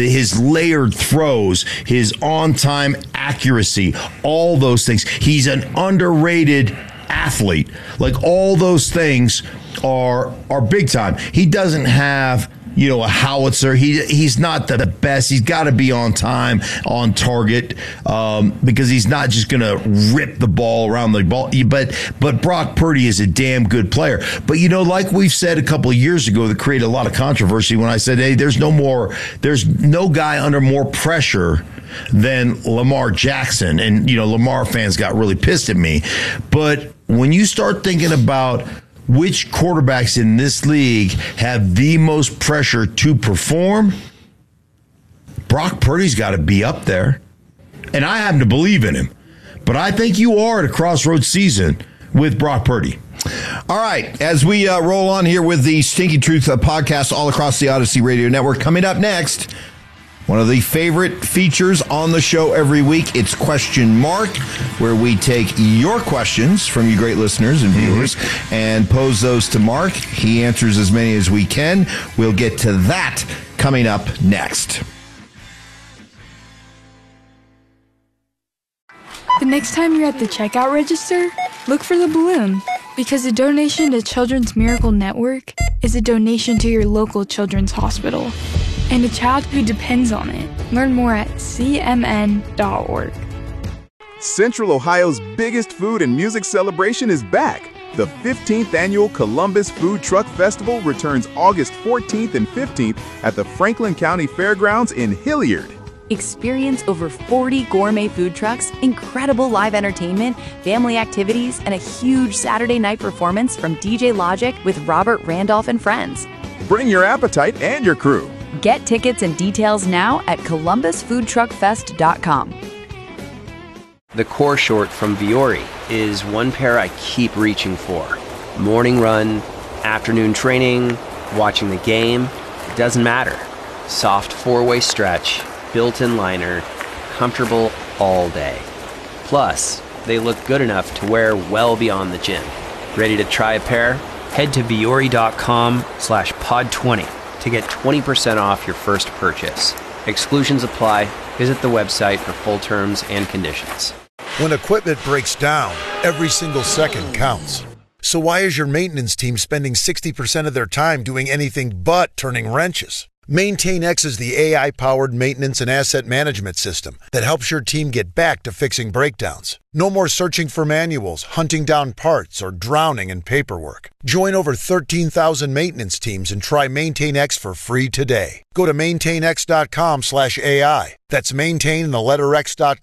his layered throws, his on-time accuracy, all those things. He's an underrated athlete. Like, all those things are big time. He doesn't have, a howitzer. He's not the best. He's got to be on time, on target, because he's not just going to rip the ball around the ball. But Brock Purdy is a damn good player. But, like we've said a couple of years ago, that created a lot of controversy when I said, hey, there's no guy under more pressure than Lamar Jackson. And, Lamar fans got really pissed at me. But when you start thinking about which quarterbacks in this league have the most pressure to perform, Brock Purdy's got to be up there. And I happen to believe in him. But I think you are at a crossroads season with Brock Purdy. All right, as we roll on here with the Stinky Truth podcast all across the Odyssey Radio Network, coming up next, one of the favorite features on the show every week, it's Question Mark, where we take your questions from you great listeners and viewers and pose those to Mark. He answers as many as we can. We'll get to that coming up next. The next time you're at the checkout register, look for the balloon, because a donation to Children's Miracle Network is a donation to your local children's hospital and a child who depends on it. Learn more at cmn.org. Central Ohio's biggest food and music celebration is back. The 15th annual Columbus Food Truck Festival returns August 14th and 15th at the Franklin County Fairgrounds in Hilliard. Experience over 40 gourmet food trucks, incredible live entertainment, family activities, and a huge Saturday night performance from DJ Logic with Robert Randolph and friends. Bring your appetite and your crew. Get tickets and details now at columbusfoodtruckfest.com. The core short from Vuori is one pair I keep reaching for. Morning run, afternoon training, watching the game, it doesn't matter. Soft four-way stretch, built-in liner, comfortable all day. Plus, they look good enough to wear well beyond the gym. Ready to try a pair? Head to vuori.com/pod20 to get 20% off your first purchase. Exclusions apply. Visit the website for full terms and conditions. When equipment breaks down, every single second counts. So why is your maintenance team spending 60% of their time doing anything but turning wrenches? MaintainX is the AI-powered maintenance and asset management system that helps your team get back to fixing breakdowns. No more searching for manuals, hunting down parts, or drowning in paperwork. Join over 13,000 maintenance teams and try MaintainX for free today. Go to maintainx.com/AI. That's maintain and the letter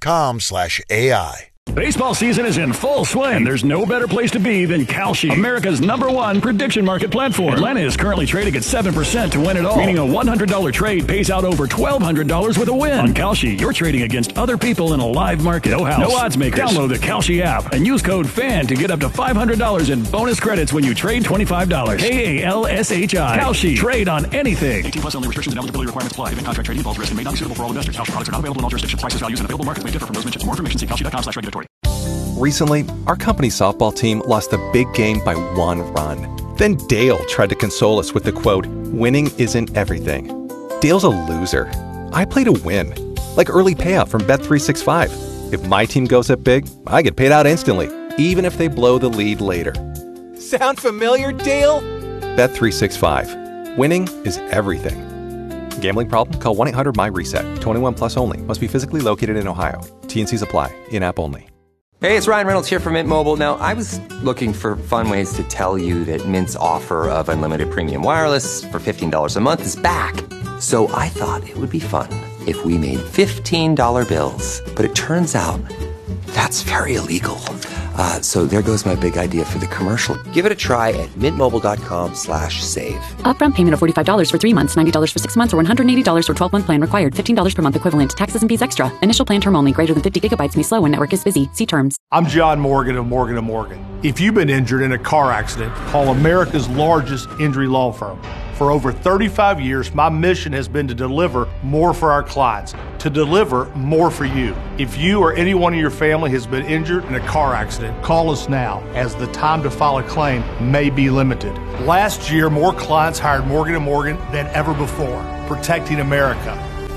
x.com/AI. Baseball season is in full swing. There's no better place to be than Kalshi, America's #1 prediction market platform. Atlanta is currently trading at 7% to win it all, meaning a $100 trade pays out over $1,200 with a win. On Kalshi, you're trading against other people in a live market. No house, no odds makers. Download the Kalshi app and use code FAN to get up to $500 in bonus credits when you trade $25. KALSHI. Kalshi. Trade on anything. 18 plus only. Restrictions and eligibility requirements apply. Event contract trading involves risk and may not be suitable for all investors. Kalshi products are not available in all jurisdictions. Prices, values, and available markets may differ from those mentioned. For more information, see kalshi.com/regulatory. Recently, our company softball team lost a big game by 1 run. Then Dale tried to console us with the quote, "Winning isn't everything." Dale's a loser. I play to win. Like early payout from Bet365. If my team goes up big, I get paid out instantly, even if they blow the lead later. Sound familiar, Dale? Bet365. Winning is everything. Gambling problem? Call 1-800-MY-RESET. 21 plus only. Must be physically located in Ohio. T&Cs apply. In-app only. Hey, it's Ryan Reynolds here from Mint Mobile. Now, I was looking for fun ways to tell you that Mint's offer of unlimited premium wireless for $15 a month is back. So I thought it would be fun if we made $15 bills. But it turns out that's very illegal. So there goes my big idea for the commercial. Give it a try at mintmobile.com/save. Upfront payment of $45 for 3 months, $90 for 6 months, or $180 for 12-month plan required. $15 per month equivalent. Taxes and fees extra. Initial plan term only. Greater than 50 gigabytes may slow when network is busy. See terms. I'm John Morgan of Morgan & Morgan. If you've been injured in a car accident, call America's largest injury law firm. For over 35 years, my mission has been to deliver more for our clients, to deliver more for you. If you or anyone in your family has been injured in a car accident, call us now, as the time to file a claim may be limited. Last year, more clients hired Morgan & Morgan than ever before, protecting America.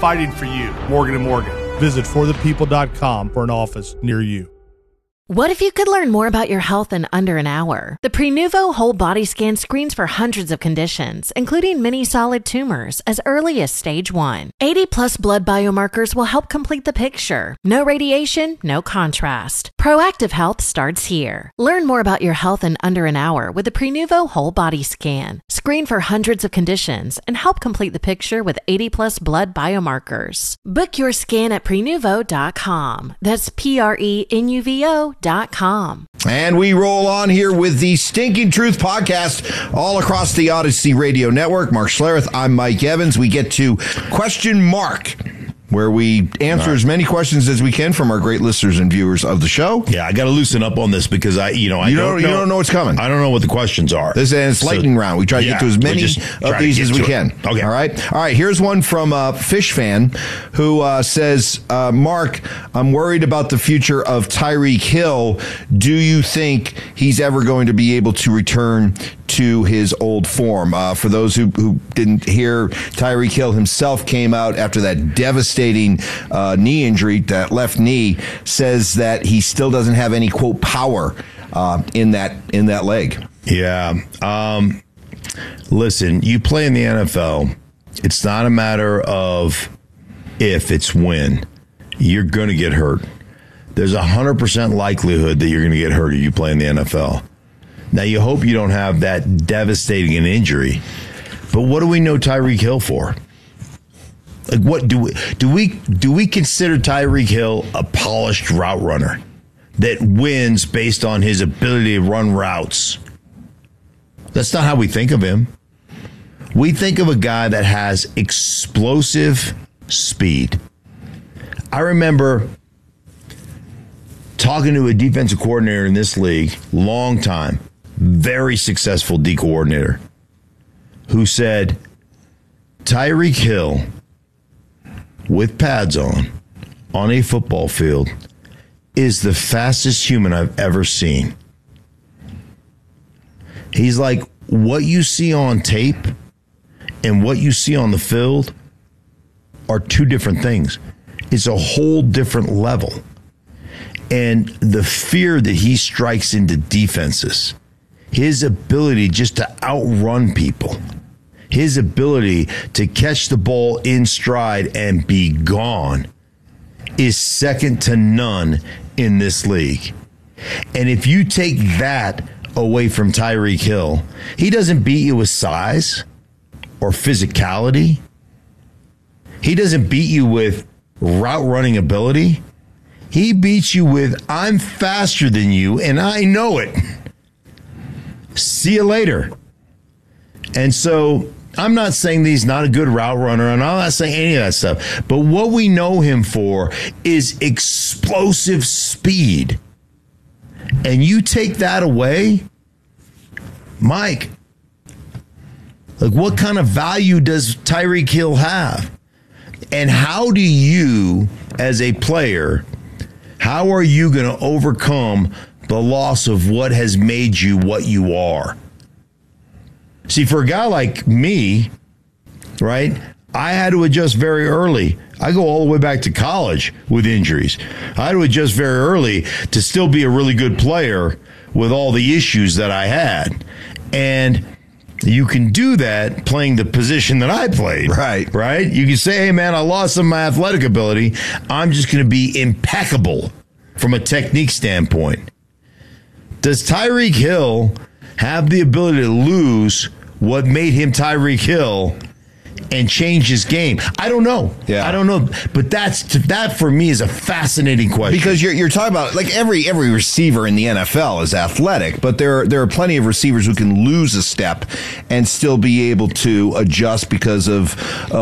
fighting for you. Morgan & Morgan. Visit forthepeople.com for an office near you. What if you could learn more about your health in under an hour? The Prenuvo Whole Body Scan screens for hundreds of conditions, including many solid tumors, as early as stage 1. 80-plus blood biomarkers will help complete the picture. No radiation, no contrast. Proactive health starts here. Learn more about your health in under an hour with the Prenuvo Whole Body Scan. Screen for hundreds of conditions and help complete the picture with 80-plus blood biomarkers. Book your scan at Prenuvo.com. That's Prenuvo.com. And we roll on here with the Stinking Truth podcast all across the Odyssey Radio Network. Mark Schlereth, I'm Mike Evans. We get to Question Mark, where we answer as many questions as we can from our great listeners and viewers of the show. Yeah, I got to loosen up on this because you don't know what's coming. I don't know what the questions are. This is lightning round. We try to get to as many of these as we can. Okay. All right. Here's one from Fish Fan who says, Mark, I'm worried about the future of Tyreek Hill. Do you think he's ever going to be able to return to his old form? For those who didn't hear, Tyreek Hill himself came out after that devastating knee injury, that left knee, says that he still doesn't have any, quote, power in that leg. Yeah. Listen, you play in the NFL. It's not a matter of if, it's when. You're going to get hurt. There's 100% likelihood that you're going to get hurt if you play in the NFL. Now, you hope you don't have that devastating an injury. But what do we know Tyreek Hill for? Like, what do we consider Tyreek Hill a polished route runner that wins based on his ability to run routes? That's not how we think of him. We think of a guy that has explosive speed. I remember talking to a defensive coordinator in this league, long time, very successful D coordinator, who said, Tyreek Hill, with pads on a football field, is the fastest human I've ever seen. He's like, what you see on tape and what you see on the field are two different things. It's a whole different level. And the fear that he strikes into defenses, his ability just to outrun people, his ability to catch the ball in stride and be gone is second to none in this league. And if you take that away from Tyreek Hill, he doesn't beat you with size or physicality. He doesn't beat you with route running ability. He beats you with, I'm faster than you and I know it. See you later. And so I'm not saying that he's not a good route runner, and I'm not saying any of that stuff. But what we know him for is explosive speed. And you take that away, Mike, like, what kind of value does Tyreek Hill have? And how do you, as a player, how are you going to overcome the loss of what has made you what you are? See, for a guy like me, right, I had to adjust very early. I go all the way back to college with injuries. I had to adjust very early to still be a really good player with all the issues that I had. And you can do that playing the position that I played. Right? You can say, hey, man, I lost some of my athletic ability. I'm just going to be impeccable from a technique standpoint. Does Tyreek Hill have the ability to lose what made him Tyreek Hill and change his game? I don't know. Yeah. I don't know. But that for me is a fascinating question. Because you're talking about, like, every receiver in the NFL is athletic, but there are plenty of receivers who can lose a step and still be able to adjust because of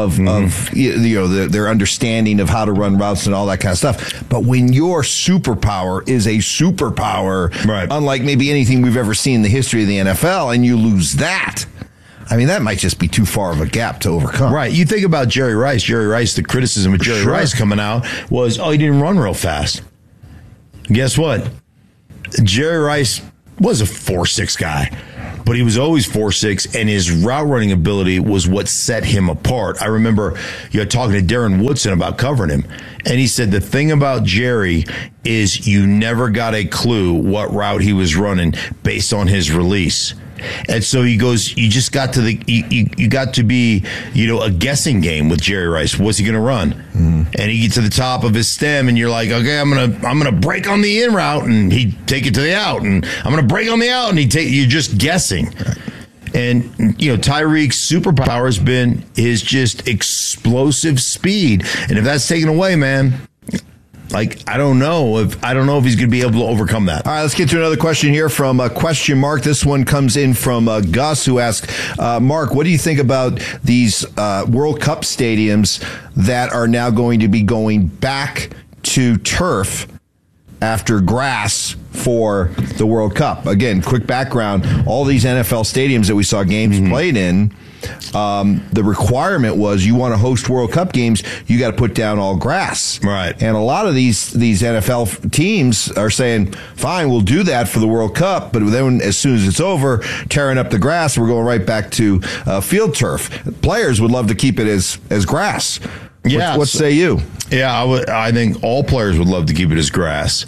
their understanding of how to run routes and all that kind of stuff. But when your superpower is a superpower, right, unlike maybe anything we've ever seen in the history of the NFL, and you lose that, I mean, that might just be too far of a gap to overcome. Right. You think about Jerry Rice. Jerry Rice, the criticism of Jerry Rice coming out was, he didn't run real fast. Guess what? Jerry Rice was a 4'6" guy, but he was always 4'6", and his route running ability was what set him apart. I remember talking to Darren Woodson about covering him, and he said the thing about Jerry is you never got a clue what route he was running based on his release. And so he goes, you just got to you got to be, a guessing game with Jerry Rice. What's he going to run? And he gets to the top of his stem, and you're like, okay, I'm gonna break on the in route, and he'd take it to the out, and I'm gonna break on the out, and you're just guessing. Right. And Tyreek's superpower has been his just explosive speed, and if that's taken away, man. I don't know if he's going to be able to overcome that. All right, let's get to another question here from Question Mark. This one comes in from Gus, who asks, Mark, what do you think about these World Cup stadiums that are now going to be going back to turf after grass for the World Cup? Again, quick background, all these NFL stadiums that we saw games played in, the requirement was you want to host World Cup games, you got to put down all grass. Right. And a lot of these NFL teams are saying, fine, we'll do that for the World Cup, but then as soon as it's over, tearing up the grass, we're going right back to field turf. Players would love to keep it as grass. Yeah. What say you? Yeah, I think all players would love to keep it as grass.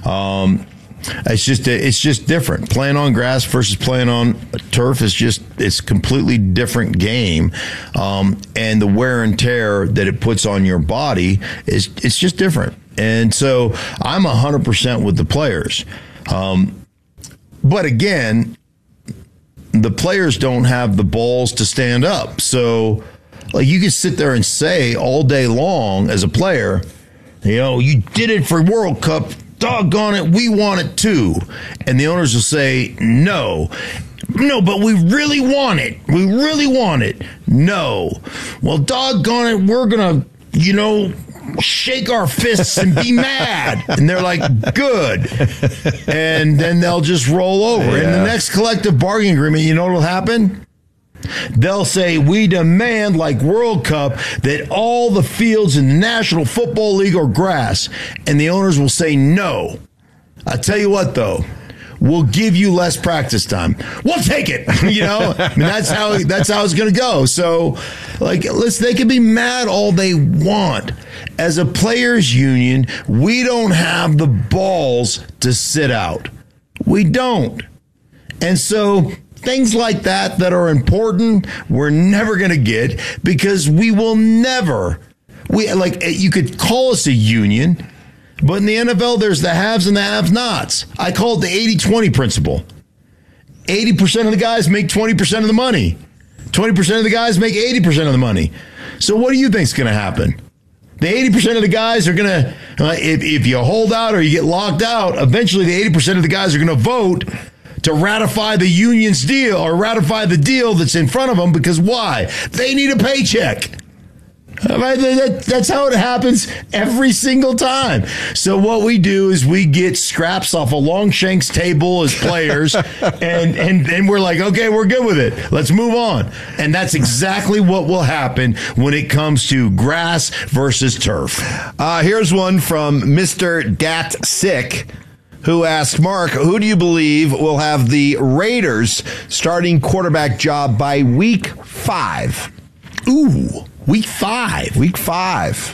It's just different. Playing on grass versus playing on turf it's completely different game, and the wear and tear that it puts on your body it's just different. And so I'm 100% with the players, but again, the players don't have the balls to stand up. So, you can sit there and say all day long as a player, you did it for World Cup. Doggone it, we want it too. And the owners will say, no, but we really want it. We really want it. No. Well, doggone it, we're going to, shake our fists and be mad. And they're like, good. And then they'll just roll over. Yeah. In the next collective bargaining agreement, you know what will happen? They'll say, we demand, like World Cup, that all the fields in the National Football League are grass. And the owners will say no. I tell you what, though, we'll give you less practice time. We'll take it. That's how it's going to go. So, they can be mad all they want. As a players' union, we don't have the balls to sit out. We don't. And so things like that are important, we're never going to get, because we will never. You could call us a union, but in the NFL, there's the haves and the have-nots. I call it the 80-20 principle. 80% of the guys make 20% of the money. 20% of the guys make 80% of the money. So what do you think's going to happen? The 80% of the guys are going to, if you hold out or you get locked out, eventually the 80% of the guys are going to vote to ratify the union's deal or ratify the deal that's in front of them, because why? They need a paycheck. That's how it happens every single time. So what we do is we get scraps off a Longshanks table as players, and then we're like, okay, we're good with it. Let's move on. And that's exactly what will happen when it comes to grass versus turf. Here's one from Mr. Dat Sick, who asked, Mark, who do you believe will have the Raiders starting quarterback job by week 5? Ooh, week 5. Week 5.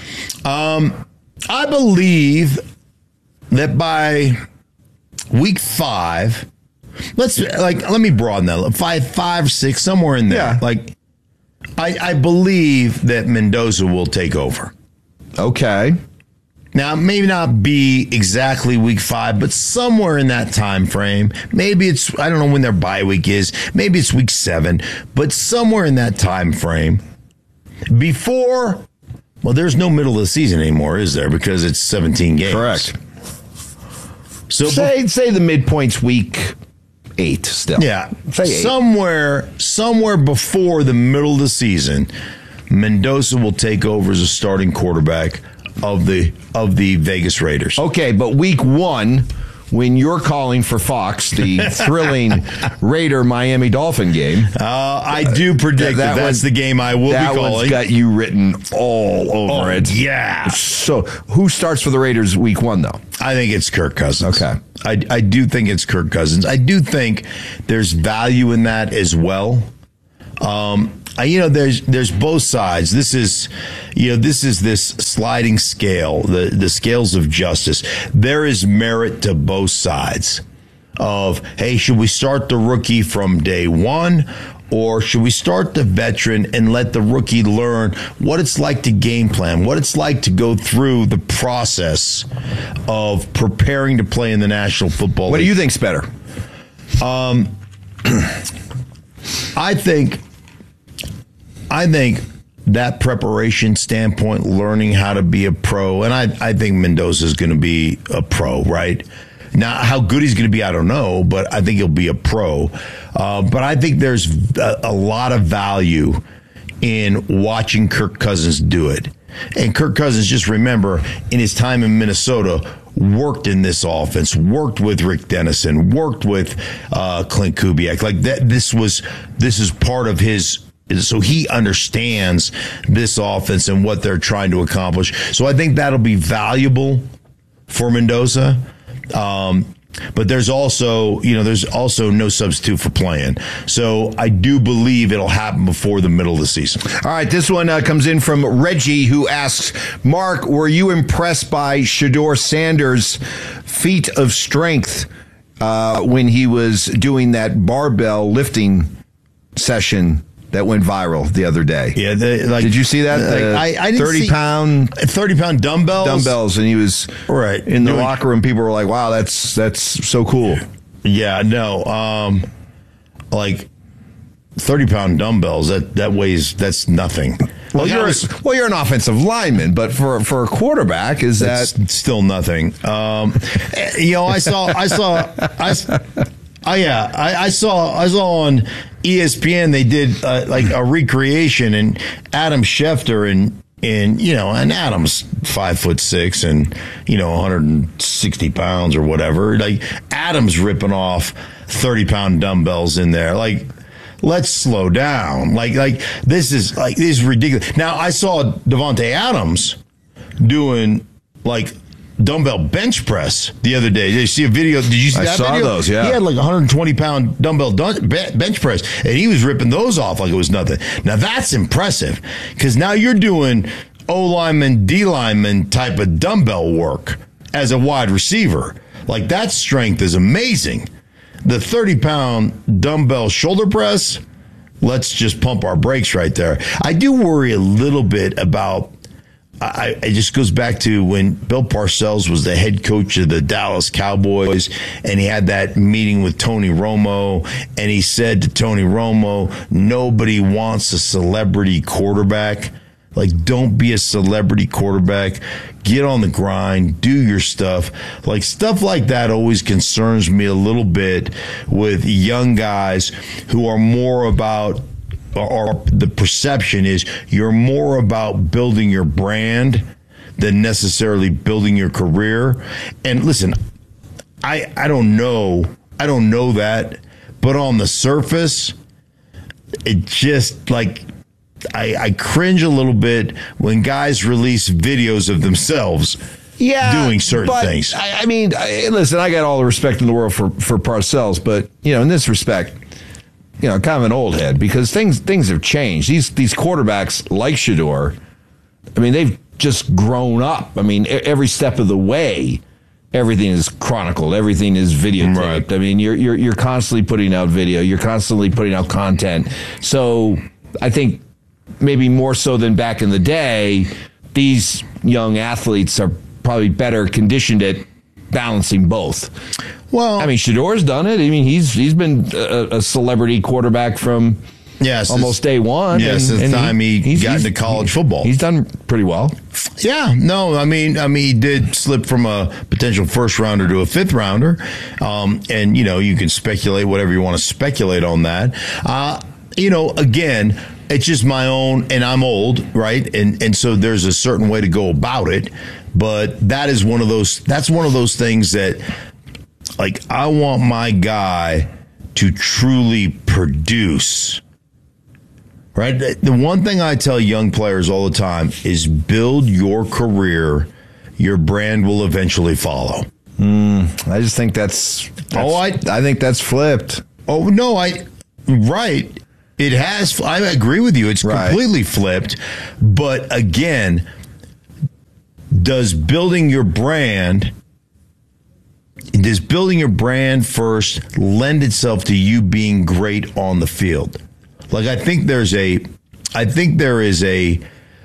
I believe that by week 5, let me broaden that. 5, 6, somewhere in there. Yeah. I believe that Mendoza will take over. Okay. Now, maybe not be exactly week 5, but somewhere in that time frame. Maybe it's, I don't know when their bye week is. Maybe it's week 7, but somewhere in that time frame. Before, well, there's no middle of the season anymore, is there? Because it's 17 games. Correct. So say the midpoint's week 8 still. Yeah. Say 8. Somewhere before the middle of the season, Mendoza will take over as a starting quarterback of the Vegas Raiders. Okay, but week 1, when you're calling for Fox the thrilling Raider-Miami Dolphin game. I do predict that's the game I will be calling. That one's got you written all over it. Yeah. So who starts for the Raiders week 1, though? I think it's Kirk Cousins. Okay. I do think it's Kirk Cousins. I do think there's value in that as well. There's both sides. This is this sliding scale, the scales of justice. There is merit to both sides of, hey, should we start the rookie from day one, or should we start the veteran and let the rookie learn what it's like to game plan, what it's like to go through the process of preparing to play in the National Football League? What do you think's better? I think that preparation standpoint, learning how to be a pro, and I think Mendoza's going to be a pro, right? Now, how good he's going to be, I don't know, but I think he'll be a pro. But I think there's a lot of value in watching Kirk Cousins do it. And Kirk Cousins, just remember, in his time in Minnesota, worked in this offense, worked with Rick Dennison, worked with Clint Kubiak. Like that, this is part of his. So he understands this offense and what they're trying to accomplish. So I think that'll be valuable for Mendoza. But there's also no substitute for playing. So I do believe it'll happen before the middle of the season. All right, this one comes in from Reggie, who asks, Mark, were you impressed by Shedeur Sanders' feat of strength when he was doing that barbell lifting session that went viral the other day? Yeah, did you see that? I didn't 30-pound dumbbells, and he was right in the locker room. People were like, "Wow, that's so cool." Yeah, no, like 30-pound dumbbells. That's nothing. Well, you're an offensive lineman, but for a quarterback, that's still nothing. I saw on ESPN they did like a recreation, and Adam Schefter and Adam's 5'6" and 160 pounds or whatever. Like Adam's ripping off 30-pound dumbbells in there. Like, let's slow down. Like this is ridiculous. Now I saw Devontae Adams doing like dumbbell bench press the other day. Did you see a video? Did you see that video? I saw those, yeah. He had like 120-pound dumbbell bench press, and he was ripping those off like it was nothing. Now, that's impressive, because now you're doing O-lineman, D-lineman type of dumbbell work as a wide receiver. Like, that strength is amazing. The 30-pound dumbbell shoulder press, let's just pump our brakes right there. I do worry a little bit about it just goes back to when Bill Parcells was the head coach of the Dallas Cowboys, and he had that meeting with Tony Romo, and he said to Tony Romo, nobody wants a celebrity quarterback. Like, don't be a celebrity quarterback. Get on the grind. Do your stuff. Like, stuff like that always concerns me a little bit with young guys who are more about, or the perception is you're more about building your brand than necessarily building your career. And listen, I don't know that, but on the surface, it just like I cringe a little bit when guys release videos of themselves doing certain things. I mean, listen, I got all the respect in the world for Parcells, but in this respect, kind of an old head, because things have changed. These quarterbacks like Shedeur, I mean, they've just grown up. I mean, every step of the way, everything is chronicled, everything is videotaped. Right. I mean, you're constantly putting out video, you're constantly putting out content. So I think maybe more so than back in the day, these young athletes are probably better conditioned at balancing both. Well, I mean, Shedeur's done it. I mean, he's been a celebrity quarterback from almost day one. Yeah, since the time he got into college football. He's done pretty well. Yeah, no, I mean, he did slip from a potential first rounder to a fifth rounder, and you can speculate whatever you want to speculate on that. Again, it's just my own, and I'm old, right? And so there's a certain way to go about it, but that's one of those things that Like, I want my guy to truly produce. Right? The one thing I tell young players all the time is build your career. Your brand will eventually follow. I just think that's I think that's flipped. Oh, no, right. It has. I agree with you. It's completely flipped. But again, does building your brand first lend itself to you being great on the field? Like, I think there is a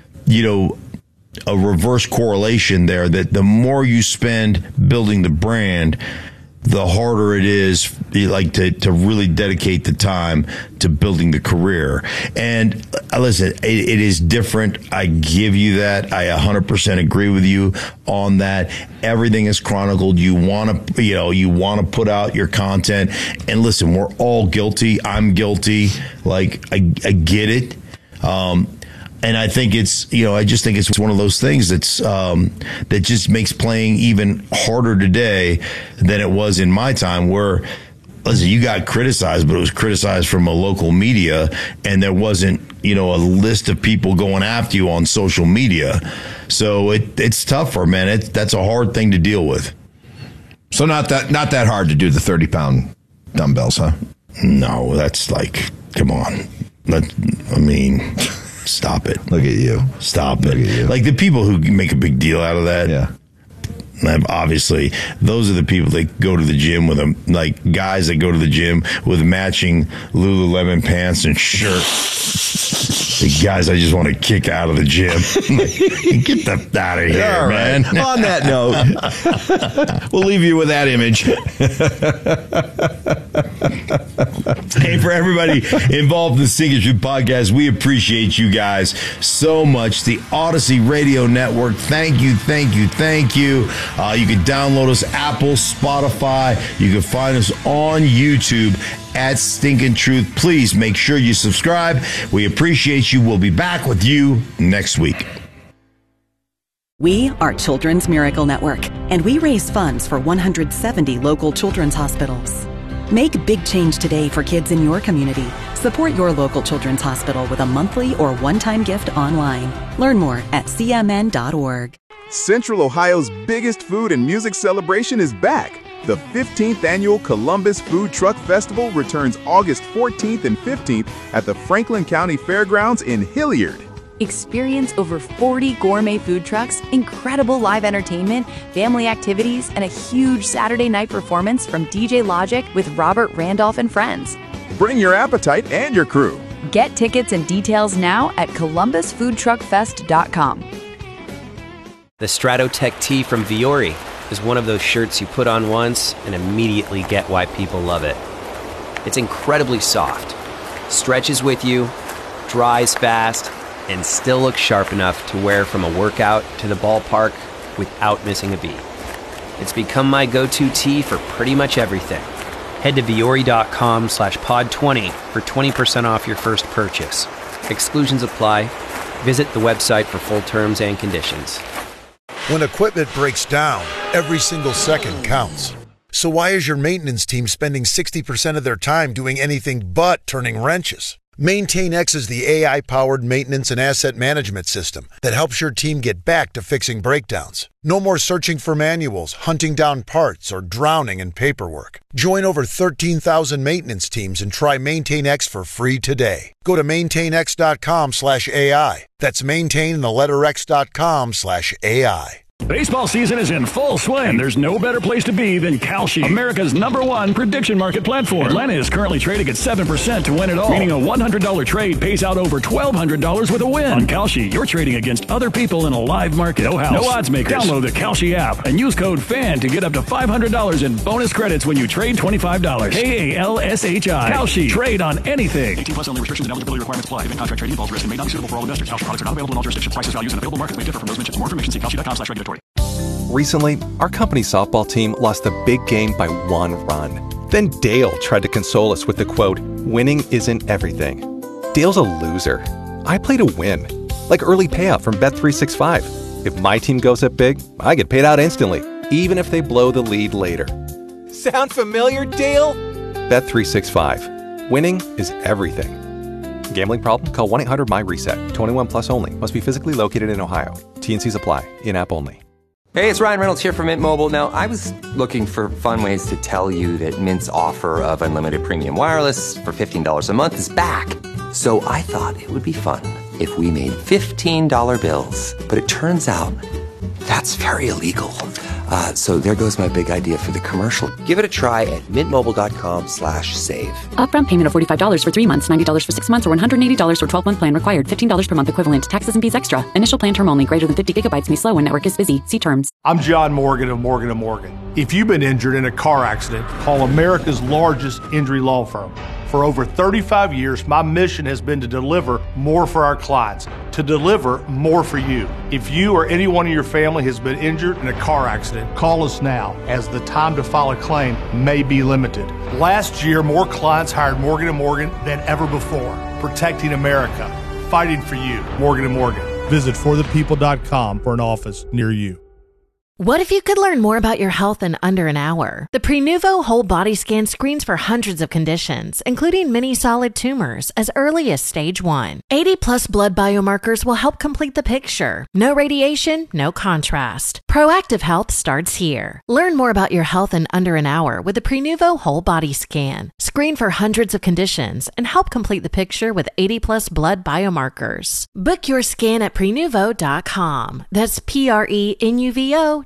reverse correlation there, that the more you spend building the brand, the harder it is to really dedicate the time to building the career. And listen, it is different. I give you that. I 100% agree with you on that. Everything is chronicled. You want to put out your content. And listen, we're all guilty. I'm guilty. Like, I get it. And I think I just think it's one of those things that just makes playing even harder today than it was in my time, where, listen, you got criticized, but it was criticized from a local media, and there wasn't, a list of people going after you on social media. So it's tougher, man. That's a hard thing to deal with. So not that hard to do the 30-pound dumbbells, huh? No, that's like, come on. Stop it. Look at you. Stop it. Like, the people who make a big deal out of that. Yeah. Obviously, those are the people that go to the gym with them, like guys that go to the gym with matching Lululemon pants and shirt. The guys I just want to kick out of the gym. Like, get the out of here, all man. Right. On that note, we'll leave you with that image. Hey, for everybody involved in the Stinking Truth podcast, we appreciate you guys so much. The Odyssey Radio Network, thank you. You can download us Apple, Spotify. You can find us on YouTube at Stinking Truth. Please make sure you subscribe. We appreciate you. We'll be back with you next week. We are Children's Miracle Network, and we raise funds for 170 local children's hospitals. Make big change today for kids in your community. Support your local children's hospital with a monthly or one-time gift online. Learn more at cmn.org. Central Ohio's biggest food and music celebration is back. The 15th annual Columbus Food Truck Festival returns August 14th and 15th at the Franklin County Fairgrounds in Hilliard. Experience over 40 gourmet food trucks, incredible live entertainment, family activities, and a huge Saturday night performance from DJ Logic with Robert Randolph and friends. Bring your appetite and your crew. Get tickets and details now at columbusfoodtruckfest.com. The Stratotech tee from Viore is one of those shirts you put on once and immediately get why people love it. It's incredibly soft, stretches with you, dries fast, and still looks sharp enough to wear from a workout to the ballpark without missing a beat. It's become my go-to tee for pretty much everything. Head to viore.com/pod20 for 20% off your first purchase. Exclusions apply. Visit the website for full terms and conditions. When equipment breaks down, every single second counts. So why is your maintenance team spending 60% of their time doing anything but turning wrenches? MaintainX is the AI-powered maintenance and asset management system that helps your team get back to fixing breakdowns. No more searching for manuals, hunting down parts, or drowning in paperwork. Join over 13,000 maintenance teams and try MaintainX for free today. Go to maintainx.com/AI. That's maintain and the letter x.com/AI. Baseball season is in full swing. There's no better place to be than Kalshi, America's #1 prediction market platform. Atlanta is currently trading at 7% to win it all, meaning a $100 trade pays out over $1,200 with a win. On Kalshi, you're trading against other people in a live market. No house, no odds makers. Download the Kalshi app and use code FAN to get up to $500 in bonus credits when you trade $25. KALSHI. Kalshi. Trade on anything. 18+ only. Restrictions and eligibility requirements apply. Event contract trading involves risk and may not be suitable for all investors. Kalshi products are not available in all jurisdictions. Prices, values, and available markets may differ from those mentioned. For more information, see kalshi.com/regulatory. Recently, our company softball team lost a big game by 1 run. Then Dale tried to console us with the quote, "Winning isn't everything." Dale's a loser. I play to win, like early payout from Bet365. If my team goes up big, I get paid out instantly, even if they blow the lead later. Sound familiar, Dale? Bet365. Winning is everything. Gambling problem? Call 1-800-MY-RESET. 21 plus only. Must be physically located in Ohio. T&Cs apply. In-app only. Hey, it's Ryan Reynolds here from Mint Mobile. Now, I was looking for fun ways to tell you that Mint's offer of unlimited premium wireless for $15 a month is back. So I thought it would be fun if we made $15 bills. But it turns out that's very illegal. So there goes my big idea for the commercial. Give it a try at mintmobile.com/save. Upfront payment of $45 for 3 months, $90 for 6 months, or $180 for 12-month plan required. $15 per month equivalent. Taxes and fees extra. Initial plan term only. Greater than 50 gigabytes may slow when network is busy. See terms. I'm John Morgan of Morgan & Morgan. If you've been injured in a car accident, call America's largest injury law firm. For over 35 years, my mission has been to deliver more for our clients, to deliver more for you. If you or anyone in your family has been injured in a car accident, call us now, as the time to file a claim may be limited. Last year, more clients hired Morgan & Morgan than ever before, protecting America, fighting for you. Morgan & Morgan. Visit forthepeople.com for an office near you. What if you could learn more about your health in under an hour? The Prenuvo Whole Body Scan screens for hundreds of conditions, including many solid tumors, as early as stage 1. 80-plus blood biomarkers will help complete the picture. No radiation, no contrast. Proactive health starts here. Learn more about your health in under an hour with the Prenuvo Whole Body Scan. Screen for hundreds of conditions and help complete the picture with 80-plus blood biomarkers. Book your scan at Prenuvo.com. That's Prenuvo.com.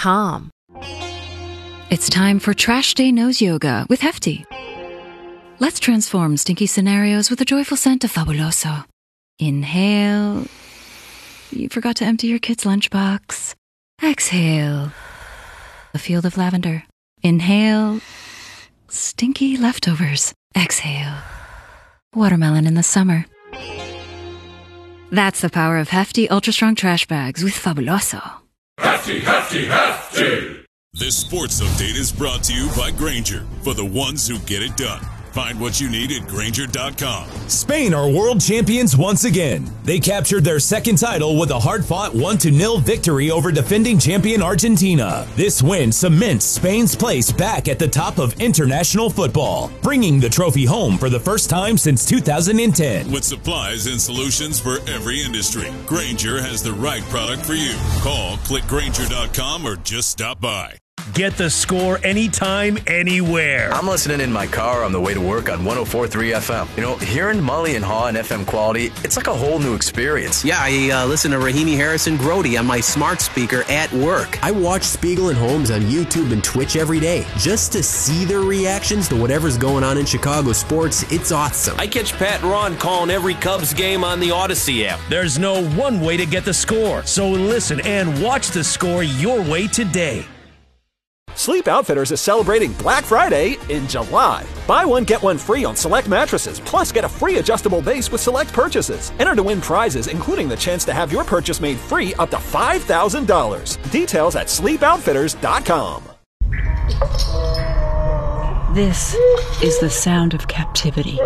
It's time for Trash Day Nose Yoga with Hefty. Let's transform stinky scenarios with the joyful scent of Fabuloso. Inhale. You forgot to empty your kid's lunchbox. Exhale. A field of lavender. Inhale. Stinky leftovers. Exhale. Watermelon in the summer. That's the power of Hefty Ultra Strong Trash Bags with Fabuloso. Hefty, hefty, hefty! This sports update is brought to you by Grainger, for the ones who get it done. Find what you need at Grainger.com. Spain are world champions once again. They captured their second title with a hard-fought 1-0 victory over defending champion Argentina. This win cements Spain's place back at the top of international football, bringing the trophy home for the first time since 2010. With supplies and solutions for every industry, Grainger has the right product for you. Call, click Grainger.com, or just stop by. Get the score anytime, anywhere. I'm listening in my car on the way to work on 104.3 FM. You know, hearing Mully and Haw and FM quality, it's like a whole new experience. Yeah, I listen to Rahimi Harrison Grody on my smart speaker at work. I watch Spiegel and Holmes on YouTube and Twitch every day just to see their reactions to whatever's going on in Chicago sports. It's awesome. I catch Pat and Ron calling every Cubs game on the Odyssey app. There's no one way to get the score, so listen and watch the score your way today. Sleep Outfitters is celebrating Black Friday in July. Buy one, get one free on select mattresses, plus get a free adjustable base with select purchases. Enter to win prizes, including the chance to have your purchase made free up to $5,000. Details at sleepoutfitters.com. This is the sound of captivity.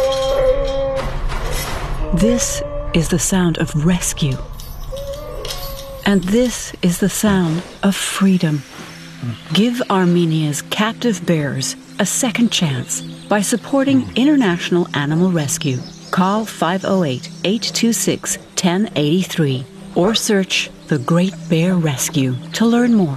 This is the sound of rescue. And this is the sound of freedom. Give Armenia's captive bears a second chance by supporting International Animal Rescue. Call 508-826-1083 or search The Great Bear Rescue to learn more.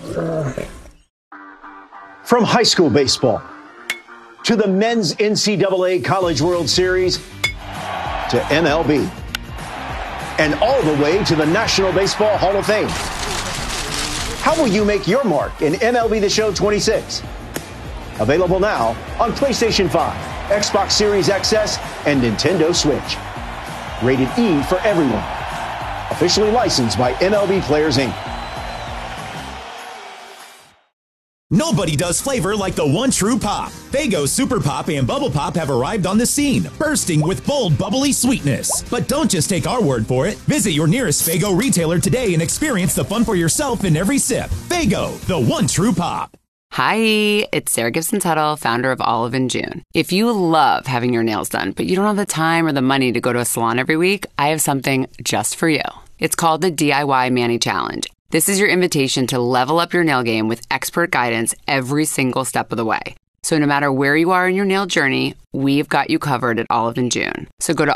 From high school baseball to the men's NCAA College World Series to MLB and all the way to the National Baseball Hall of Fame. How will you make your mark in MLB The Show 26? Available now on PlayStation 5, Xbox Series XS, and Nintendo Switch. Rated E for everyone. Officially licensed by MLB Players, Inc. Nobody does flavor like the one true pop. Faygo Super Pop and Bubble Pop have arrived on the scene, bursting with bold, bubbly sweetness. But don't just take our word for it. Visit your nearest Faygo retailer today and experience the fun for yourself in every sip. Faygo, the one true pop. Hi, it's Sarah Gibson Tuttle, founder of Olive in June. If you love having your nails done, but you don't have the time or the money to go to a salon every week, I have something just for you. It's called the DIY Mani Challenge. This is your invitation to level up your nail game with expert guidance every single step of the way. So no matter where you are in your nail journey, we've got you covered at Olive & June. So go to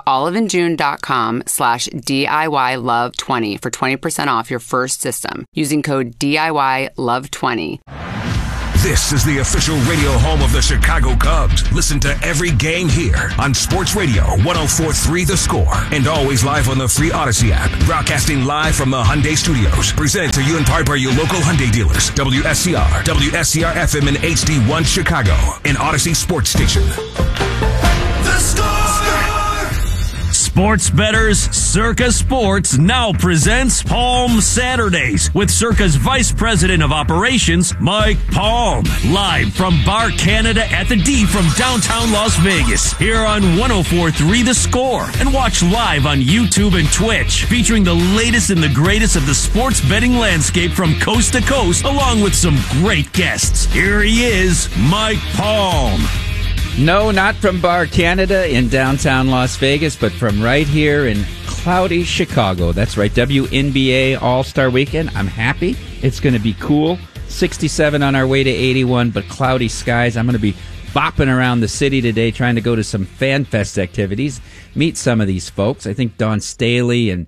oliveandjune.com/DIYlove20 for 20% off your first system using code DIYlove20. This is the official radio home of the Chicago Cubs. Listen to every game here on Sports Radio 104.3 The Score and always live on the free Odyssey app. Broadcasting live from the Hyundai Studios. Presented to you in part by your local Hyundai dealers. WSCR, WSCR FM and HD1 Chicago, an Odyssey sports station. The Score! Sports bettors, Circa Sports now presents Palm Saturdays with Circa's Vice President of Operations, Mike Palm. Live from Bar Canada at the D from downtown Las Vegas. Here on 104.3 The Score. And watch live on YouTube and Twitch. Featuring the latest and the greatest of the sports betting landscape from coast to coast, along with some great guests. Here he is, Mike Palm. No, not from Bar Canada in downtown Las Vegas, but from right here in cloudy Chicago. That's right, WNBA All-Star Weekend. I'm happy. It's going to be cool. 67 on our way to 81, but cloudy skies. I'm going to be bopping around the city today trying to go to some Fan Fest activities, meet some of these folks. I think Dawn Staley and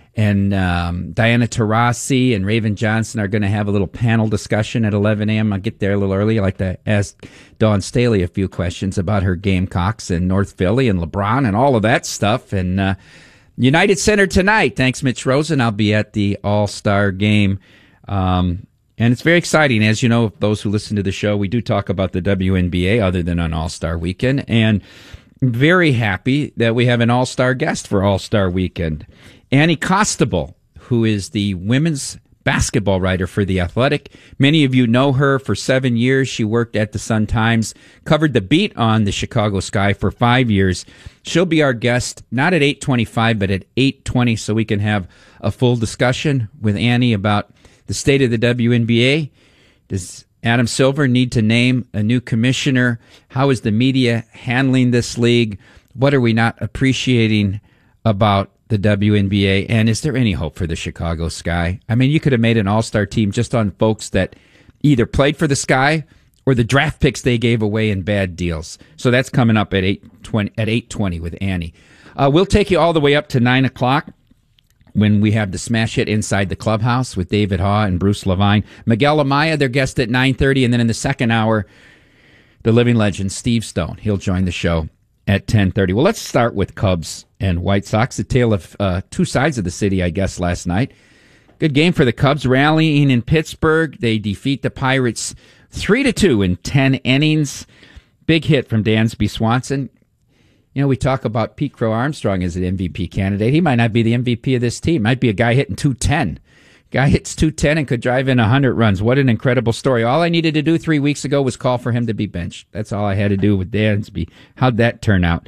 Diana Taurasi and Raven Johnson are going to have a little panel discussion at 11 a.m. I'll get there a little early. I like to ask Dawn Staley a few questions about her Gamecocks and North Philly and LeBron and all of that stuff. And United Center tonight. Thanks, Mitch Rosen. I'll be at the All-Star game. And it's very exciting. As you know, those who listen to the show, we do talk about the WNBA other than on All-Star Weekend. And very happy that we have an All-Star guest for All-Star Weekend. Annie Costabile, who is the women's basketball writer for The Athletic. Many of you know her. For 7 years, she worked at the Sun-Times, covered the beat on the Chicago Sky for 5 years. She'll be our guest, not at 8:25, but at 8:20, so we can have a full discussion with Annie about the state of the WNBA. Does Adam Silver need to name a new commissioner? How is the media handling this league? What are we not appreciating about the WNBA? And is there any hope for the Chicago Sky? I mean, you could have made an all-star team just on folks that either played for the Sky or the draft picks they gave away in bad deals. So that's coming up at 8:20 with Annie. We'll take you all the way up to 9 o'clock when we have the Smash Hit Inside the Clubhouse with David Haw and Bruce Levine. Miguel Amaya, their guest at 9:30. And then in the second hour, the living legend, Steve Stone. He'll join the show at 10:30. Well, let's start with Cubs and White Sox. A tale of two sides of the city, I guess, last night. Good game for the Cubs, rallying in Pittsburgh. They defeat the Pirates 3-2 in 10 innings. Big hit from Dansby Swanson. You know, we talk about Pete Crow Armstrong as an MVP candidate. He might not be the MVP of this team. Might be a guy hitting 210. Guy hits 210 and could drive in 100 runs. What an incredible story. All I needed to do 3 weeks ago was call for him to be benched. That's all I had to do with Dansby. How'd that turn out?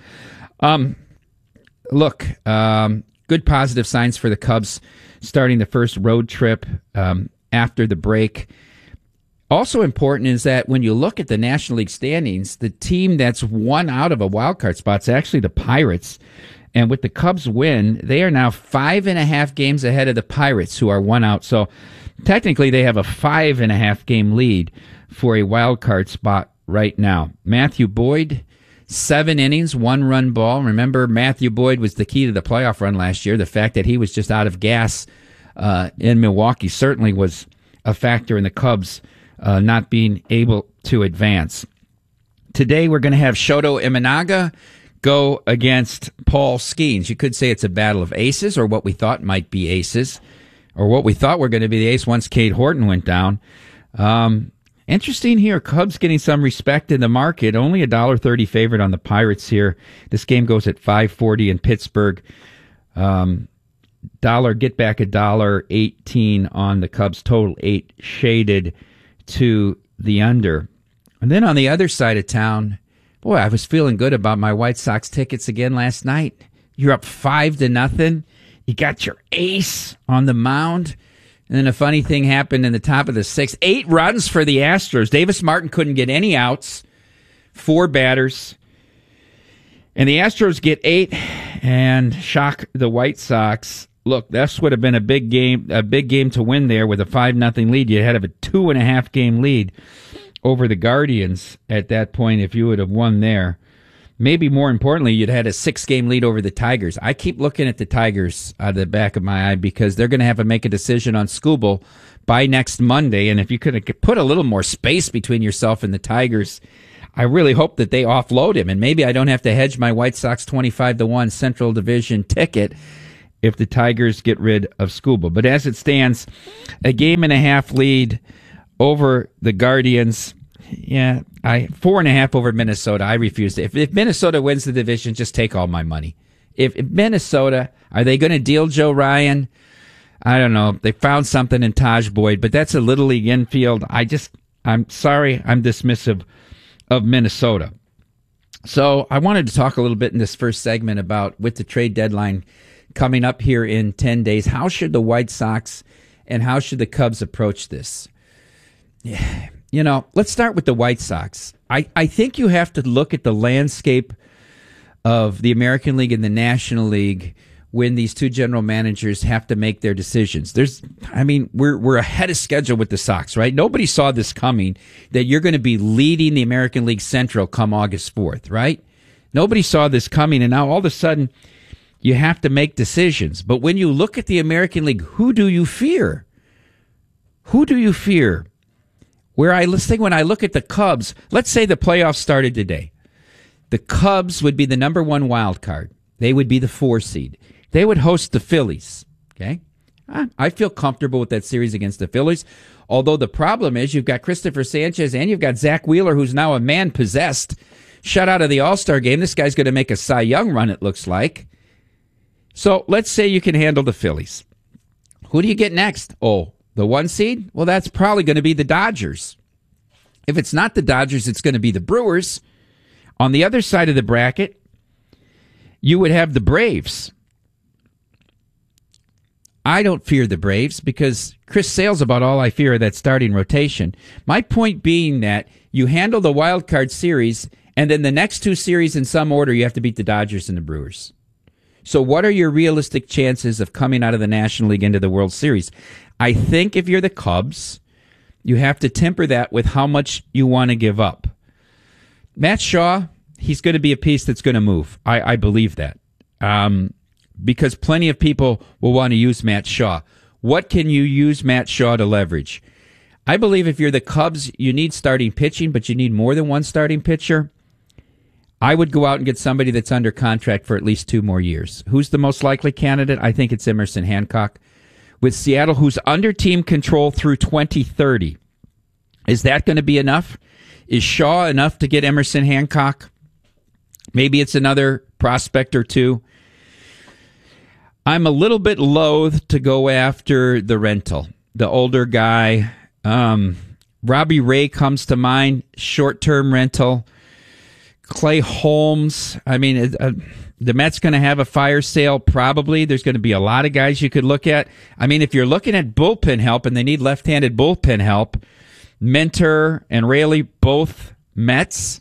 Good positive signs for the Cubs starting the first road trip after the break. Also important is that when you look at the National League standings, the team that's one out of a wild card spot is actually the Pirates. And with the Cubs win, they are now 5.5 games ahead of the Pirates, who are one out. So technically they have a 5.5 game lead for a wild card spot right now. Matthew Boyd, 7 innings, 1-run ball. Remember, Matthew Boyd was the key to the playoff run last year. The fact that he was just out of gas in Milwaukee certainly was a factor in the Cubs not being able to advance. Today we're going to have Shoto Imanaga go against Paul Skeens. You could say it's a battle of aces, or what we thought might be aces, or what we thought were going to be the ace once Cade Horton went down. Interesting here, Cubs getting some respect in the market. Only $1.30 favorite on the Pirates here. This game goes at $5.40 in Pittsburgh. Get back $1.18 on the Cubs. Total 8 shaded to the under. And then on the other side of town, boy, I was feeling good about my White Sox tickets again last night. You're up 5-0. You got your ace on the mound. And then a funny thing happened in the top of the 6th. 8 runs for the Astros. Davis Martin couldn't get any outs. 4 batters. And the Astros get 8 and shock the White Sox. look, this would have been a big game to win there with a 5-0 lead. You had a 2.5 game lead over the Guardians at that point if you would have won there. Maybe more importantly, you'd had a 6-game lead over the Tigers. I keep looking at the Tigers out of the back of my eye because they're going to have to make a decision on Skubal by next Monday. And if you could put a little more space between yourself and the Tigers, I really hope that they offload him. And maybe I don't have to hedge my White Sox 25-1 Central Division ticket if the Tigers get rid of Skubal. But as it stands, a 1.5 game lead over the Guardians. Yeah, 4.5 over Minnesota. I refuse it. If Minnesota wins the division, just take all my money. If Minnesota, are they going to deal Joe Ryan? I don't know. They found something in Taj Boyd, but that's a Little League infield. I'm sorry, I'm dismissive of Minnesota. So I wanted to talk a little bit in this first segment about, with the trade deadline coming up here in 10 days, how should the White Sox and how should the Cubs approach this? Yeah. You know, let's start with the White Sox. I think you have to look at the landscape of the American League and the National League when these two general managers have to make their decisions. We're ahead of schedule with the Sox, right? Nobody saw this coming, that you're going to be leading the American League Central come August 4th, right? Nobody saw this coming, and now all of a sudden you have to make decisions. But when you look at the American League, who do you fear? Who do you fear? When I look at the Cubs, let's say the playoffs started today. The Cubs would be the number 1 wild card. They would be the 4 seed. They would host the Phillies. Okay, I feel comfortable with that series against the Phillies. Although the problem is you've got Christopher Sanchez and you've got Zach Wheeler, who's now a man possessed, shut out of the All-Star game. This guy's going to make a Cy Young run, it looks like. So let's say you can handle the Phillies. Who do you get next? Oh, the 1 seed? Well, that's probably going to be the Dodgers. If it's not the Dodgers, it's going to be the Brewers. On the other side of the bracket, you would have the Braves. I don't fear the Braves because Chris Sale's about all I fear of that starting rotation. My point being that you handle the wild card series, and then the next 2 series in some order, you have to beat the Dodgers and the Brewers. So what are your realistic chances of coming out of the National League into the World Series? I think if you're the Cubs, you have to temper that with how much you want to give up. Matt Shaw, he's going to be a piece that's going to move. I believe that. Because plenty of people will want to use Matt Shaw. What can you use Matt Shaw to leverage? I believe if you're the Cubs, you need starting pitching, but you need more than one starting pitcher. I would go out and get somebody that's under contract for at least 2 more years. Who's the most likely candidate? I think it's Emerson Hancock. With Seattle, who's under team control through 2030. Is that going to be enough? Is Shaw enough to get Emerson Hancock? Maybe it's another prospect or 2. I'm a little bit loath to go after the rental, the older guy. Robbie Ray comes to mind, short-term rental. Clay Holmes, the Mets going to have a fire sale, probably. There's going to be a lot of guys you could look at. If you're looking at bullpen help, and they need left-handed bullpen help, Mentor and Raley, both Mets.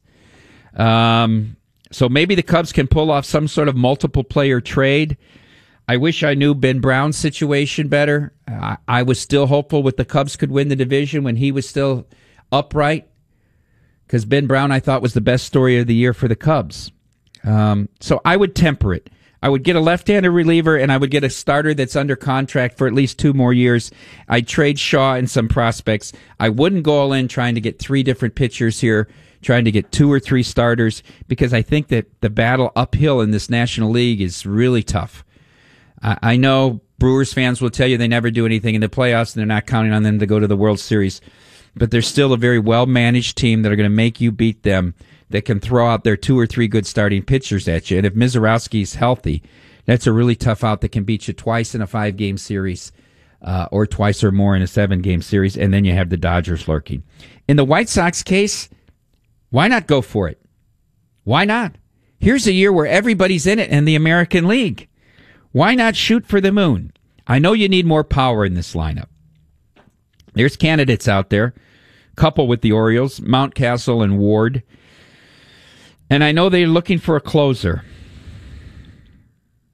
So maybe the Cubs can pull off some sort of multiple-player trade. I wish I knew Ben Brown's situation better. I was still hopeful with the Cubs could win the division when he was still upright, because Ben Brown, I thought, was the best story of the year for the Cubs. So I would temper it. I would get a left-handed reliever, and I would get a starter that's under contract for at least 2 more years. I'd trade Shaw and some prospects. I wouldn't go all in trying to get 3 different pitchers here, trying to get 2 or 3 starters, because I think that the battle uphill in this National League is really tough. I know Brewers fans will tell you they never do anything in the playoffs, and they're not counting on them to go to the World Series. But they're still a very well-managed team that are going to make you beat them, that can throw out their 2 or 3 good starting pitchers at you. And if Mizorowski's healthy, that's a really tough out that can beat you twice in a 5-game series or twice or more in a 7-game series, and then you have the Dodgers lurking. In the White Sox case, why not go for it? Why not? Here's a year where everybody's in it in the American League. Why not shoot for the moon? I know you need more power in this lineup. There's candidates out there, couple with the Orioles, Mountcastle and Ward. And I know they're looking for a closer.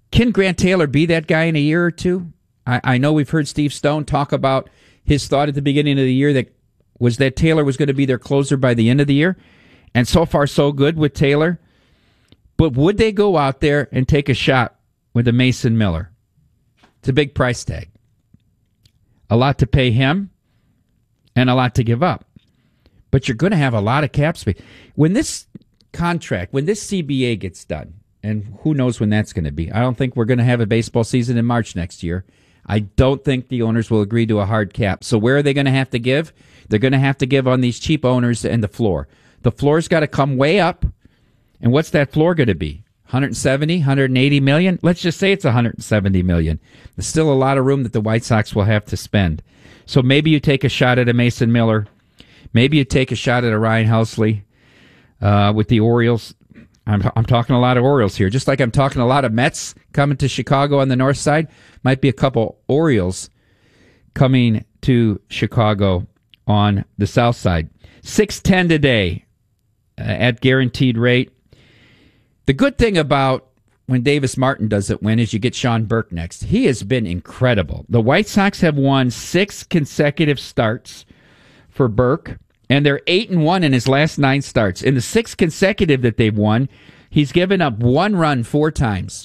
Can Grant Taylor be that guy in a year or two? I know we've heard Steve Stone talk about his thought at the beginning of the year that Taylor was going to be their closer by the end of the year. And so far, so good with Taylor. But would they go out there and take a shot with a Mason Miller? It's a big price tag. A lot to pay him and a lot to give up. But you're going to have a lot of cap space. When this CBA gets done, and who knows when that's going to be. I don't think we're going to have a baseball season in March next year. I don't think the owners will agree to a hard cap. So where are they going to have to give? They're going to have to give on these cheap owners and the floor. The floor's got to come way up. And what's that floor going to be? 170, 180 million? Let's just say it's 170 million. There's still a lot of room that the White Sox will have to spend. So maybe you take a shot at a Mason Miller. Maybe you take a shot at a Ryan Helsley with the Orioles. I'm talking a lot of Orioles here. Just like I'm talking a lot of Mets coming to Chicago on the north side. Might be a couple Orioles coming to Chicago on the south side. 610 today at guaranteed rate. The good thing about when Davis Martin doesn't win is you get Sean Burke next. He has been incredible. The White Sox have won 6 consecutive starts for Burke. And they're 8-1 in his last 9 starts. In the 6 consecutive that they've won, he's given up 1 run 4 times.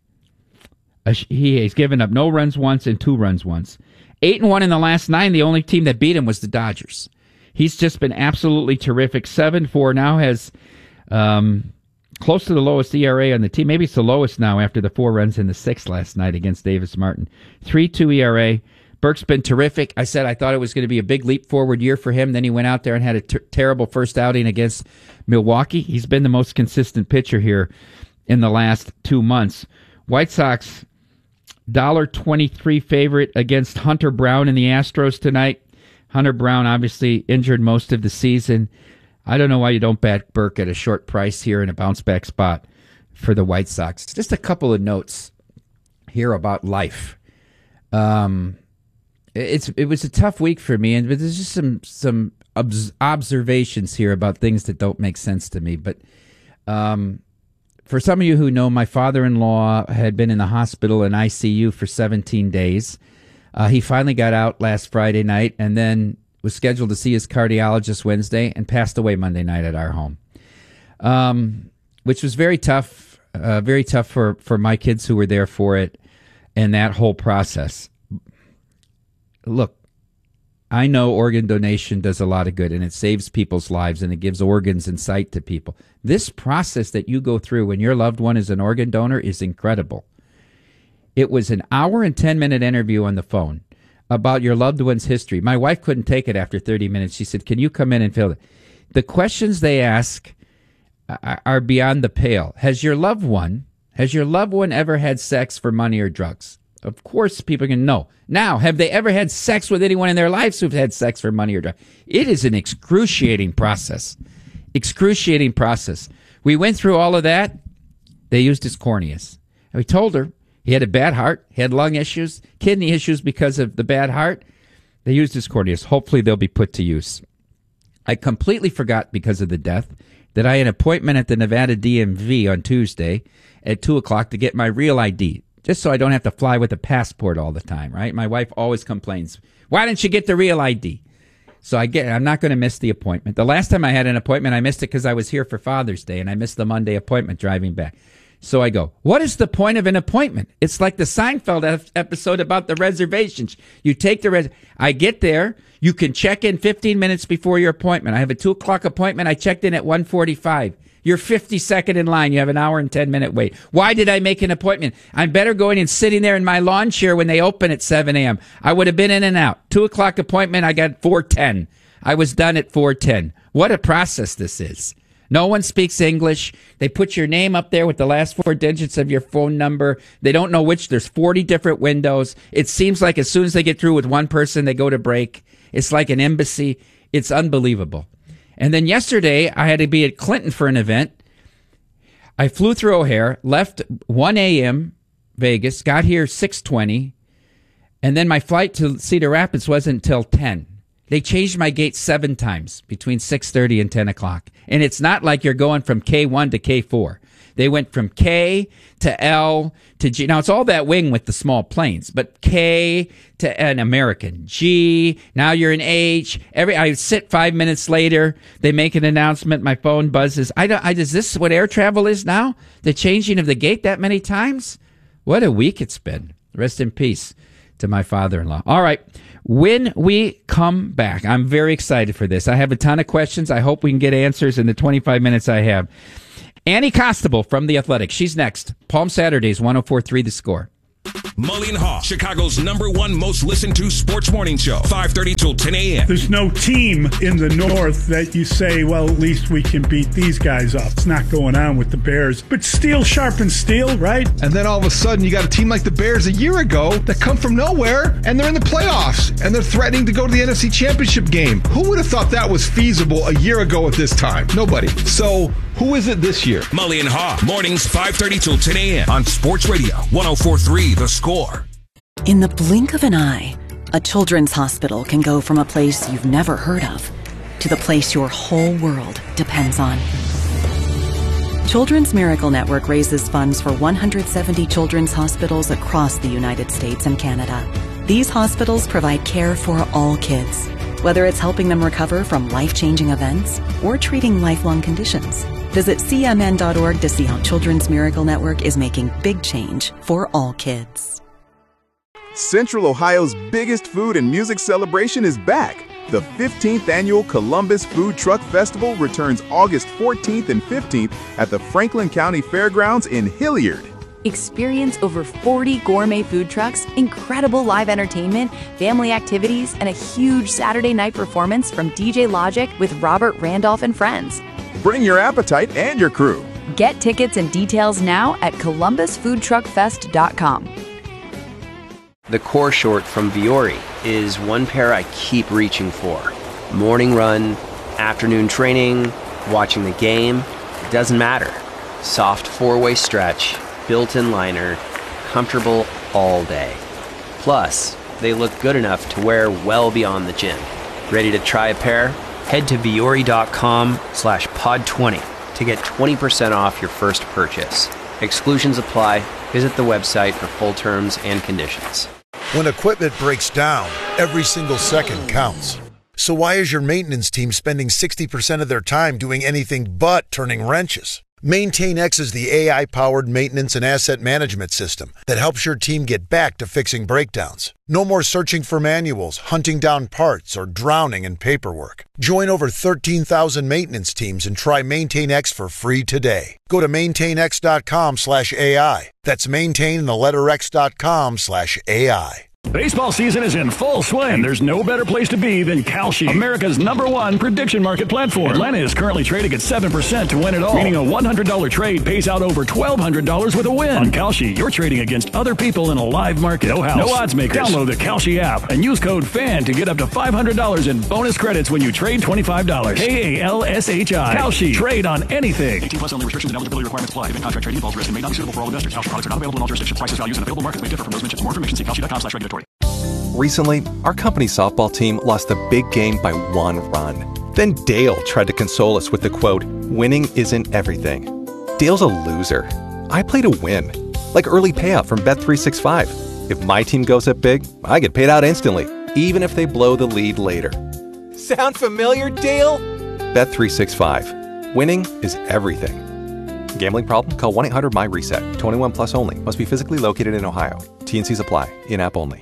He's given up no runs once and 2 runs once. 8-1 in the last 9. The only team that beat him was the Dodgers. He's just been absolutely terrific. 7.4 now has close to the lowest ERA on the team. Maybe it's the lowest now after the 4 runs in the 6th last night against Davis Martin. 3.2 ERA. Burke's been terrific. I said I thought it was going to be a big leap forward year for him. Then he went out there and had a terrible first outing against Milwaukee. He's been the most consistent pitcher here in the last 2 months. White Sox, $1.23 favorite against Hunter Brown and the Astros tonight. Hunter Brown obviously injured most of the season. I don't know why you don't bet Burke at a short price here in a bounce-back spot for the White Sox. Just a couple of notes here about life. It was a tough week for me, and there's just some observations here about things that don't make sense to me. But for some of you who know, my father-in-law had been in the hospital in ICU for 17 days. He finally got out last Friday night, and then was scheduled to see his cardiologist Wednesday, and passed away Monday night at our home, which was very tough for my kids who were there for it, and that whole process. Look, I know organ donation does a lot of good, and it saves people's lives, and it gives organs and sight to people. This process that you go through when your loved one is an organ donor is incredible. It was an hour and 10-minute interview on the phone about your loved one's history. My wife couldn't take it after 30 minutes. She said, can you come in and fill it? The questions they ask are beyond the pale. Has your loved one ever had sex for money or drugs? Of course, people can know. Now, have they ever had sex with anyone in their lives who've had sex for money or drugs? It is an excruciating process. Excruciating process. We went through all of that. They used his corneas. And we told her he had a bad heart, he had lung issues, kidney issues because of the bad heart. They used his corneas. Hopefully they'll be put to use. I completely forgot, because of the death, that I had an appointment at the Nevada DMV on Tuesday at 2 o'clock to get my real ID. Just so I don't have to fly with a passport all the time, right? My wife always complains, why didn't you get the real ID? So I'm not going to miss the appointment. The last time I had an appointment, I missed it because I was here for Father's Day, and I missed the Monday appointment driving back. So I go, what is the point of an appointment? It's like the Seinfeld episode about the reservations. You take I get there. You can check in 15 minutes before your appointment. I have a 2 o'clock appointment. I checked in at 1:45. You're 52nd in line. You have an hour and 10-minute wait. Why did I make an appointment? I'm better going and sitting there in my lawn chair when they open at 7 a.m. I would have been in and out. 2 o'clock appointment, I got 4:10. I was done at 4:10. What a process this is. No one speaks English. They put your name up there with the last 4 digits of your phone number. They don't know which. There's 40 different windows. It seems like as soon as they get through with one person, they go to break. It's like an embassy. It's unbelievable. And then yesterday, I had to be at Clinton for an event. I flew through O'Hare, left 1 a.m. Vegas, got here 6:20, and then my flight to Cedar Rapids wasn't until 10. They changed my gate 7 times between 6:30 and 10 o'clock. And it's not like you're going from K1 to K4. They went from K to L to G. Now, it's all that wing with the small planes, but K to an American, G, now you're an H. I sit 5 minutes later, they make an announcement, my phone buzzes. Is this what air travel is now? The changing of the gate that many times? What a week it's been. Rest in peace to my father-in-law. All right. When we come back, I'm very excited for this. I have a ton of questions. I hope we can get answers in the 25 minutes I have. Annie Costable from The Athletic. She's next. Palm Saturdays, 104.3 The Score. Mully and Haw, Chicago's #1 most listened to sports morning show, 5:30 till 10 a.m. There's no team in the North that you say, well, at least we can beat these guys up. It's not going on with the Bears. But steel sharpens steel, right? And then all of a sudden, you got a team like the Bears a year ago that come from nowhere, and they're in the playoffs, and they're threatening to go to the NFC Championship game. Who would have thought that was feasible a year ago at this time? Nobody. So who is it this year? Mully and Haw, mornings 5:30 till 10 a.m. on Sports Radio 104.3 The Score. In the blink of an eye, a children's hospital can go from a place you've never heard of to the place your whole world depends on. Children's Miracle Network raises funds for 170 children's hospitals across the United States and Canada. These hospitals provide care for all kids, whether it's helping them recover from life-changing events or treating lifelong conditions. Visit cmn.org to see how Children's Miracle Network is making big change for all kids. Central Ohio's biggest food and music celebration is back. The 15th annual Columbus Food Truck Festival returns August 14th and 15th at the Franklin County Fairgrounds in Hilliard. Experience over 40 gourmet food trucks, incredible live entertainment, family activities, and a huge Saturday night performance from DJ Logic with Robert Randolph and friends. Bring your appetite and your crew. Get tickets and details now at columbusfoodtruckfest.com. The core short from Vuori is one pair I keep reaching for. Morning run, afternoon training, watching the game, it doesn't matter. Soft four-way stretch, built-in liner, comfortable all day. Plus, they look good enough to wear well beyond the gym. Ready to try a pair? Head to vuori.com/pod20 to get 20% off your first purchase. Exclusions apply. Visit the website for full terms and conditions. When equipment breaks down, every single second counts. So why is your maintenance team spending 60% of their time doing anything but turning wrenches? MaintainX is the AI-powered maintenance and asset management system that helps your team get back to fixing breakdowns. No more searching for manuals, hunting down parts, or drowning in paperwork. Join over 13,000 maintenance teams and try MaintainX for free today. Go to maintainx.com/AI. That's maintain and the letter x.com/AI. Baseball season is in full swing. There's no better place to be than Kalshi, America's #1 prediction market platform. Atlanta is currently trading at 7% to win it all, meaning a $100 trade pays out over $1,200 with a win. On Kalshi, you're trading against other people in a live market. No house, no odds makers. Download the Kalshi app and use code FAN to get up to $500 in bonus credits when you trade $25. KALSHI. Kalshi. Trade on anything. 18+ only. Restrictions and eligibility requirements apply. Event contract trading involves risk and may not be suitable for all investors. Kalshi products are not available in all jurisdictions. Prices, values, and available markets may differ from those mentioned. For more information, see kalshi.com/regulatory. Recently, our company softball team lost a big game by 1 run. Then Dale tried to console us with the quote, "Winning isn't everything." Dale's a loser. I play to win. Like early payout from Bet365. If my team goes up big, I get paid out instantly, even if they blow the lead later. Sound familiar, Dale? Bet365. Winning is everything. Gambling problem? Call 1-800-MY-RESET. 21 plus only. Must be physically located in Ohio. T&Cs apply. In-app only.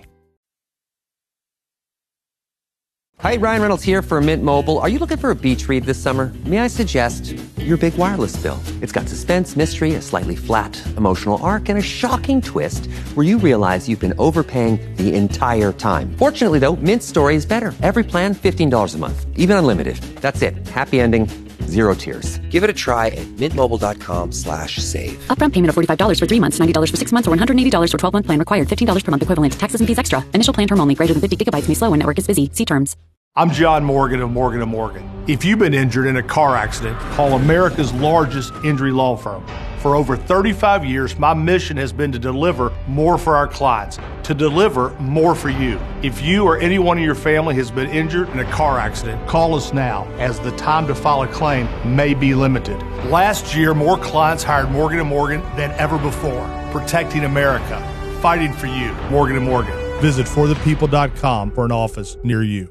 Hi, Ryan Reynolds here for Mint Mobile. Are you looking for a beach read this summer? May I suggest your big wireless bill? It's got suspense, mystery, a slightly flat emotional arc, and a shocking twist where you realize you've been overpaying the entire time. Fortunately, though, Mint's story is better. Every plan, $15 a month. Even unlimited. That's it. Happy ending. Zero tears. Give it a try at mintmobile.com/save. Upfront payment of $45 for 3 months, $90 for 6 months, or $180 for 12-month plan required. $15 per month equivalent. Taxes and fees extra. Initial plan term only. Greater than 50 gigabytes may slow when network is busy. See terms. I'm John Morgan of Morgan & Morgan. If you've been injured in a car accident, call America's largest injury law firm. For over 35 years, my mission has been to deliver more for our clients, to deliver more for you. If you or anyone in your family has been injured in a car accident, call us now, as the time to file a claim may be limited. Last year, more clients hired Morgan & Morgan than ever before, protecting America, fighting for you. Morgan & Morgan. Visit forthepeople.com for an office near you.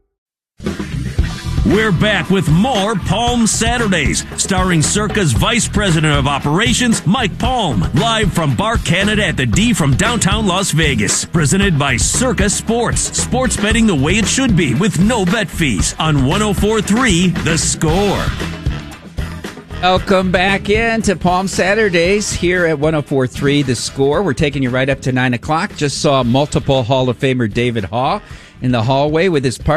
We're back with more Palm Saturdays, starring Circa's Vice President of Operations, Mike Palm, live from Bar Canada at the D from downtown Las Vegas. Presented by Circa Sports. Sports betting the way it should be with no bet fees on 104.3 The Score. Welcome back into Palm Saturdays here at 104.3 The Score. We're taking you right up to 9 o'clock. Just saw multiple Hall of Famer David Haugh in the hallway with his partner.